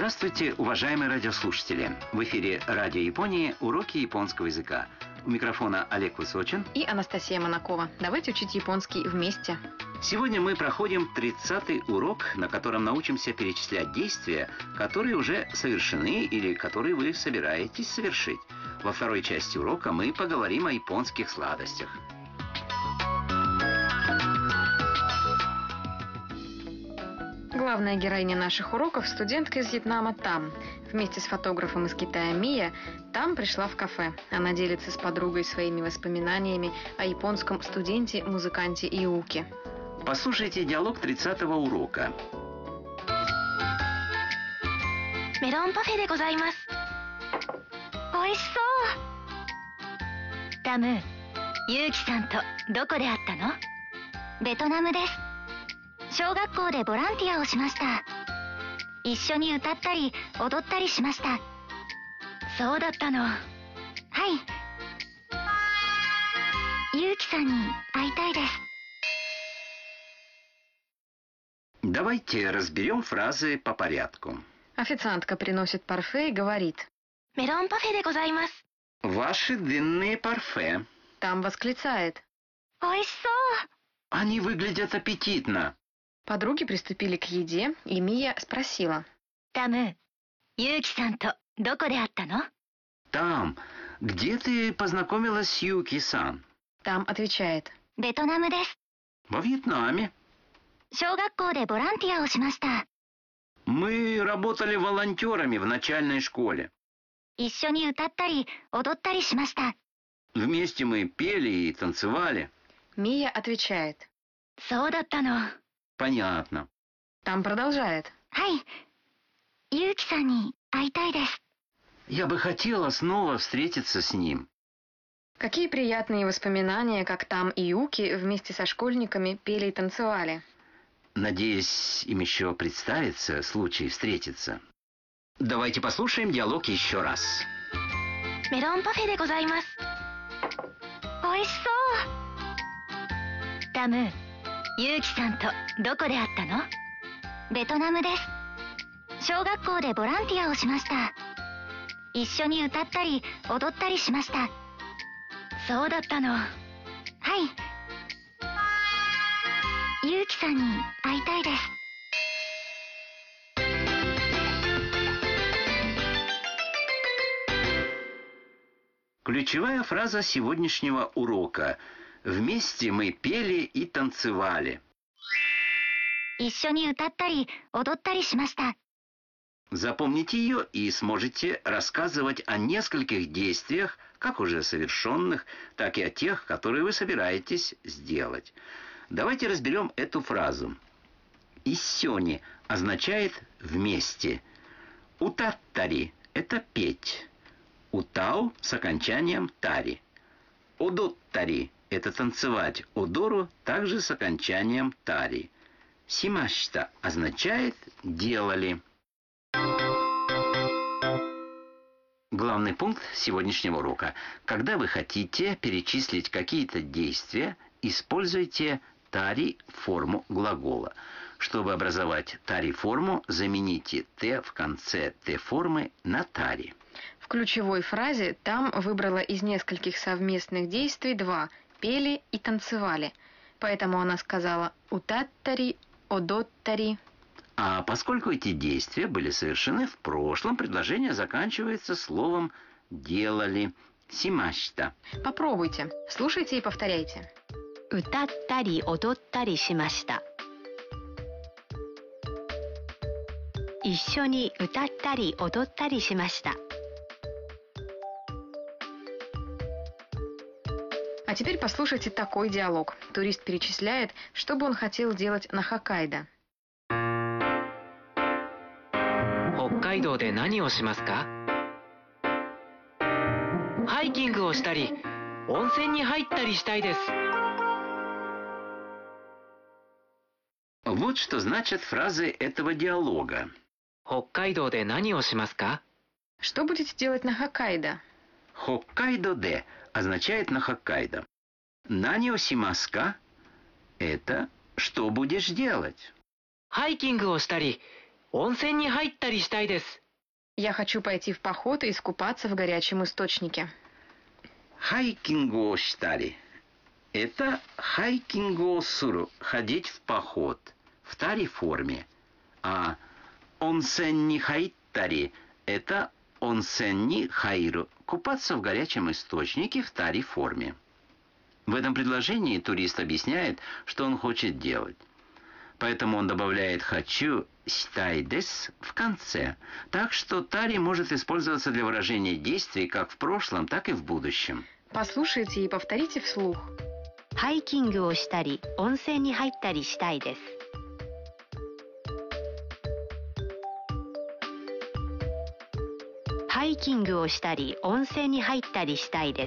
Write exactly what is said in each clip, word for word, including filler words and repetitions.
Здравствуйте, уважаемые радиослушатели! В эфире Радио Японии «Уроки японского языка». У микрофона Олег Высочин и Анастасия Монакова. Давайте учить японский вместе. Сегодня мы проходим тридцатый урок, на котором научимся перечислять действия, которые уже совершены или которые вы собираетесь совершить. Во второй части урока мы поговорим о японских сладостях. Главная героиня наших уроков – студентка из Вьетнама Там. Вместе с фотографом из Китая Мия Там пришла в кафе. Она делится с подругой своими воспоминаниями о японском студенте-музыканте Иуки. Послушайте диалог тридцатого урока. Мелон пафе де гозаимасу. Оишисou. Там, Юки-санとどこで会ったの？ベトナムです。小学校でボランティアをしました。一緒に歌ったり踊ったりしました。そうだったの。はい。ゆうきさんに会いたいです。 Давайте разберем фразы по порядку. Официантка приносит парфе и говорит: «Мелон пафе де гозаимасу». Ваши дынные парфе. Там восклицает: «Оишисou». Они выглядят аппетитно. Подруги приступили к еде, и Мия спросила: «Там, Юки-сан тоどこで会ったの?» Там, где ты познакомилась с Юки-сан? Там отвечает: «ベトナムです。 Во Вьетнаме. 小学校でボランティアをしました。 Мы работали волонтерами в начальной школе. 一緒に歌ったり踊ったりしました。 Вместе мы пели и танцевали. Мия отвечает: そうだったの。 Понятно. Там продолжает: はい。ゆうきさんに会いたいです。 Я бы хотела снова встретиться с ним. Какие приятные воспоминания, как Там и Юки вместе со школьниками пели и танцевали. Надеюсь, им еще представится случай встретиться. Давайте послушаем диалог еще раз. メロンパフェでございます。おいしそう。タム、ユウキさんとどこで会ったの？ベトナムです。小学校でボランティアをしました。一緒に歌ったり踊ったりしました。そうだったの。はい。ユウキさんに会いたいです。 Ключевая фраза сегодняшнего урока. Вместе мы пели и танцевали. 一緒に歌ったり踊ったりしました。 Запомните ее и сможете рассказывать о нескольких действиях, как уже совершенных, так и о тех, которые вы собираетесь сделать. Давайте разберем эту фразу. «Иссёни» означает «вместе». «Утаттари» — это «петь». «Утау» с окончанием «тари». «Одоттари» — это «танцевать». «Одору» также с окончанием «тари». «Симашта» означает «делали». Главный пункт сегодняшнего урока. Когда вы хотите перечислить какие-то действия, используйте тари-форму глагола. Чтобы образовать тари-форму, замените «т» в конце «т» формы на «тари». В ключевой фразе Там выбрала из нескольких совместных действий два – пели и танцевали. Поэтому она сказала «утаттари», «одоттари». А поскольку эти действия были совершены в прошлом, предложение заканчивается словом «делали». «Симашта». Попробуйте, слушайте и повторяйте. 歌ったり踊ったりしました。一緒に歌ったり踊ったりしました。 А теперь послушайте такой диалог. Турист перечисляет, что бы он хотел делать на Хоккайдо. 北海道で何をしますか？ハイキングをしたり、温泉に入ったりしたいです。 Вот что значат фразы этого диалога. 北海道で何をしますか？ Что будете делать на Хоккайдо? «Хоккайдо-де» означает «на Хоккайдо». «Наниосимаска» — это «что будешь делать?». ハイキングをしたり、 温泉に入ったりしたいです。 Я хочу пойти в поход и искупаться в горячем источнике. Хайкингу штари. Это хайкингу суру, ходить в поход, в тари форме. А онсенни хайттари – это онсенни хайру, купаться в горячем источнике в тари форме. В этом предложении турист объясняет, что он хочет делать. Поэтому он добавляет «хочу» «стайдес» в конце. Так что тари может использоваться для выражения действий как в прошлом, так и в будущем. Послушайте и повторите вслух. ハイキングをしたり、温泉に入ったりしたいです。ハイキングをしたり、温泉に入ったりしたいです。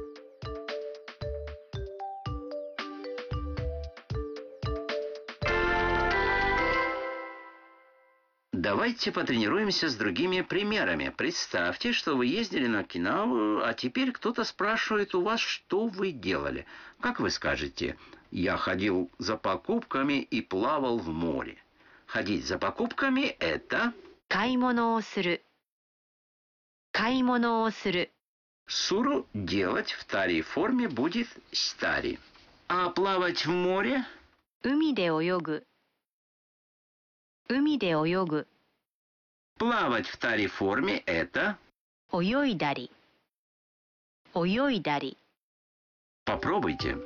Давайте потренируемся с другими примерами. Представьте, что вы ездили на Окинаву, а теперь кто-то спрашивает у вас, что вы делали. Как вы скажете? Я ходил за покупками и плавал в море. Ходить за покупками – это… 買い物をする。買い物をする。 Суру делать в тари форме будет стари. А плавать в море? 海で泳ぐ。海で泳ぐ。 Плавать в тари форме – это… 泳いだり。泳いだり。 Попробуйте.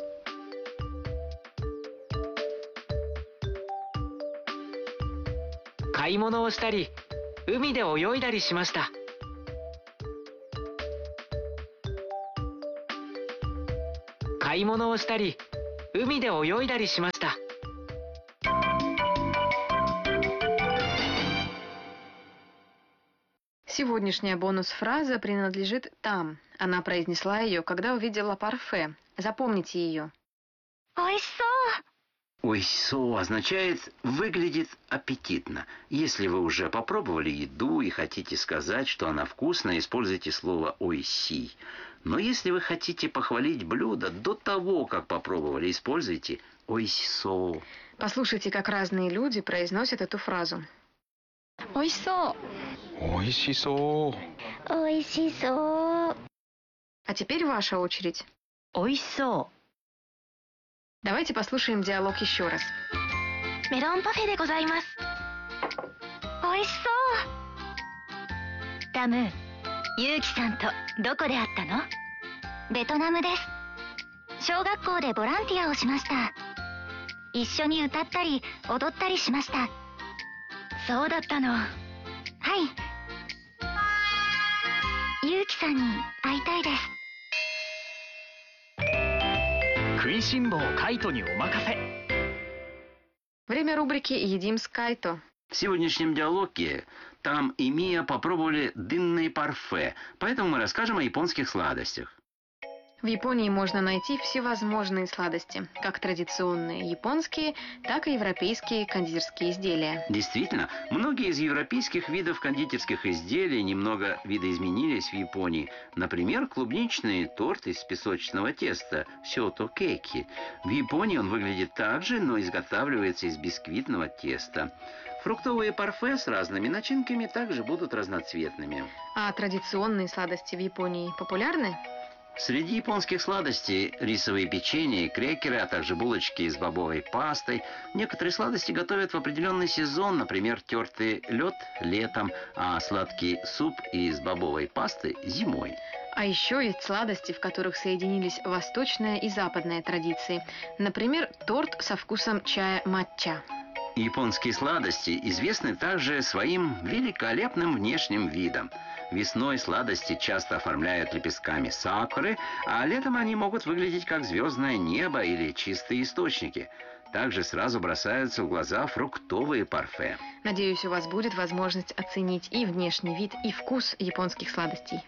買い物をしたり、海で泳いだりしました。買い物をしたり、海で泳いだりしました。 Сегодняшняя бонус-фраза принадлежит там. Она произнесла ее, когда увидела парфе. Запомните ее. おいしそう。 Ойсо означает «выглядит аппетитно». Если вы уже попробовали еду и хотите сказать, что она вкусная, используйте слово «ойси». Но если вы хотите похвалить блюдо до того, как попробовали, используйте «ойсо». Послушайте, как разные люди произносят эту фразу. おいしそう。 おいしそう。 おいしそう。 А теперь ваша очередь. おいしそう。 Давайте послушаем диалог еще раз. メロンパフェでございます。おいしそう。タム、ユウキさんとどこで会ったの？ベトナムです。小学校でボランティアをしました。一緒に歌ったり踊ったりしました。そうだったの。はい。ユウキさんに会いたいです。 食いしん坊カイトにお任せ。 Время рубрики «Едим с Кайто». В сегодняшнем диалоге Там и Мия попробовали дынные парфе, поэтому мы расскажем о японских сладостях. В Японии можно найти всевозможные сладости, как традиционные японские, так и европейские кондитерские изделия. Действительно, многие из европейских видов кондитерских изделий немного видоизменились в Японии. Например, клубничный торт из песочного теста сёто-кейки. В Японии он выглядит так же, но изготавливается из бисквитного теста. Фруктовые парфе с разными начинками также будут разноцветными. А традиционные сладости в Японии популярны? Среди японских сладостей рисовые печенья, крекеры, а также булочки с бобовой пастой. Некоторые сладости готовят в определенный сезон, например, тертый лед летом, а сладкий суп из бобовой пасты зимой. А еще есть сладости, в которых соединились восточная и западная традиции. Например, торт со вкусом чая матча. Японские сладости известны также своим великолепным внешним видом. Весной сладости часто оформляют лепестками сакуры, а летом они могут выглядеть как звездное небо или чистые источники. Также сразу бросаются в глаза фруктовые парфе. Надеюсь, у вас будет возможность оценить и внешний вид, и вкус японских сладостей.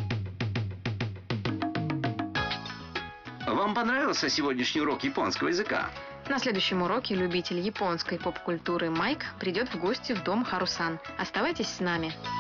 Вам понравился сегодняшний урок японского языка? На следующем уроке любитель японской поп-культуры Майк придет в гости в дом Харусан. Оставайтесь с нами.